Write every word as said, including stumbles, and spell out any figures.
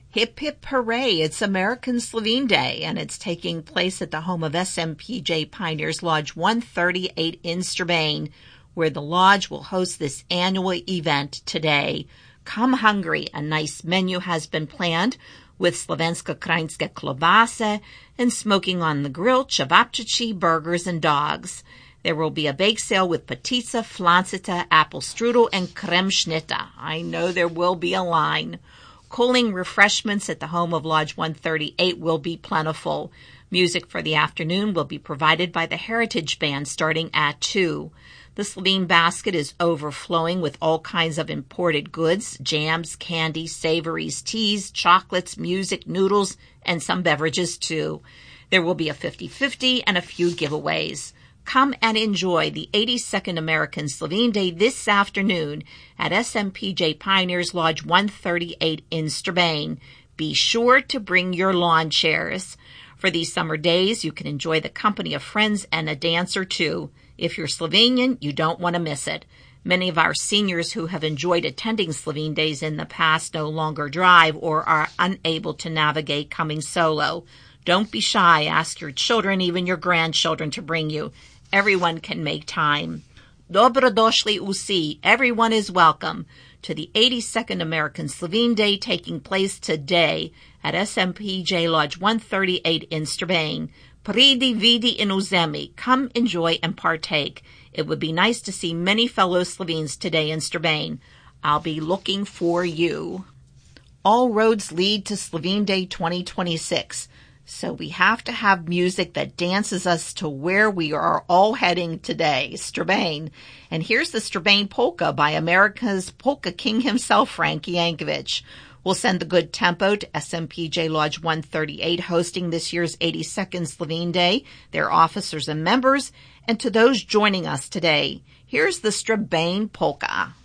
Hip hip hooray, it's American Slovene Day, and it's taking place at the home of S M P J Pioneers Lodge one thirty-eight in Strabane, where the lodge will host this annual event today. Come hungry. A nice menu has been planned with Slovenska krajinska klobase and smoking on the grill, cevapcici, burgers, and dogs. There will be a bake sale with patica, flancita, apple strudel, and kremschnitte. I know there will be a line. Cooling refreshments at the home of Lodge one thirty-eight will be plentiful. Music for the afternoon will be provided by the Heritage Band starting at two. The Slovene basket is overflowing with all kinds of imported goods, jams, candy, savories, teas, chocolates, music, noodles, and some beverages too. There will be a fifty-fifty and a few giveaways. Come and enjoy the eighty-second American Slovene Day this afternoon at S M P J Pioneers Lodge one thirty-eight in Strabane. Be sure to bring your lawn chairs. For these summer days, you can enjoy the company of friends and a dance or two. If you're Slovenian, you don't want to miss it. Many of our seniors who have enjoyed attending Slovene Days in the past no longer drive or are unable to navigate coming solo. Don't be shy. Ask your children, even your grandchildren, to bring you. Everyone can make time. Dobrodošli vsi. Everyone is welcome to the eighty-second American Slovene Day taking place today at S M P J Lodge one thirty-eight in Strabane. Pridi, vidi in uzemi. Come enjoy and partake. It would be nice to see many fellow Slovenes today in Strabane. I'll be looking for you. All roads lead to Slovene Day twenty twenty-six. So we have to have music that dances us to where we are all heading today, Strabane. And here's the Strabane Polka by America's Polka King himself, Frankie Yankovic. We'll send the good tempo to S M P J Lodge one thirty-eight, hosting this year's eighty-second Slovene Day, their officers and members, and to those joining us today. Here's the Strabane Polka.